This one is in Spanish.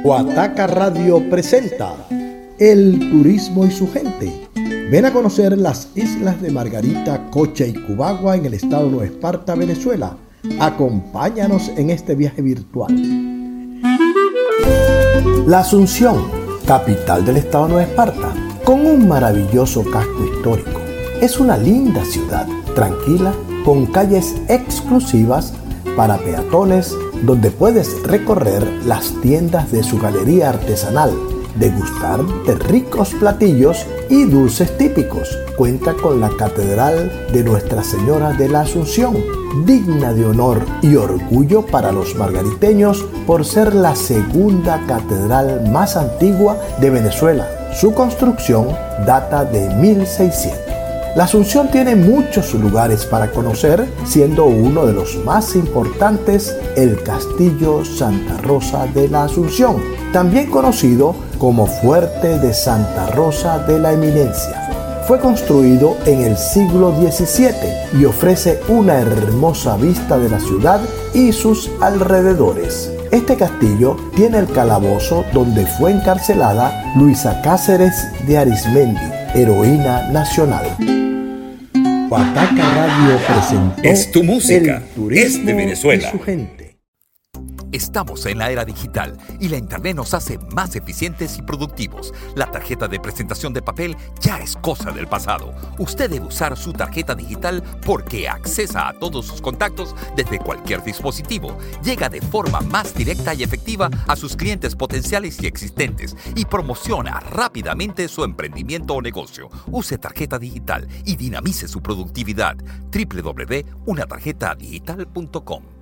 Guataca Radio presenta El turismo y su gente. Ven a conocer las islas de Margarita, Cocha y Cubagua en el estado de Nueva Esparta, Venezuela. Acompáñanos en este viaje virtual. La Asunción, capital del estado de Nueva Esparta, con un maravilloso casco histórico. Es una linda ciudad, tranquila, con calles exclusivas para peatones, donde puedes recorrer las tiendas de su galería artesanal, degustar de ricos platillos y dulces típicos. Cuenta con la Catedral de Nuestra Señora de la Asunción, digna de honor y orgullo para los margariteños por ser la segunda catedral más antigua de Venezuela. Su construcción data de 1600. La Asunción tiene muchos lugares para conocer, siendo uno de los más importantes el Castillo Santa Rosa de la Asunción, también conocido como Fuerte de Santa Rosa de la Eminencia. Fue construido en el siglo XVII y ofrece una hermosa vista de la ciudad y sus alrededores. Este castillo tiene el calabozo donde fue encarcelada Luisa Cáceres de Arismendi, heroína nacional. Guataca Radio presentó Es tu música, El turismo es de Venezuela. y su gente. Estamos en la era digital y la internet nos hace más eficientes y productivos. La tarjeta de presentación de papel ya es cosa del pasado. Usted debe usar su tarjeta digital porque accesa a todos sus contactos desde cualquier dispositivo. Llega de forma más directa y efectiva a sus clientes potenciales y existentes y promociona rápidamente su emprendimiento o negocio. Use tarjeta digital y dinamice su productividad. www.unatarjetadigital.com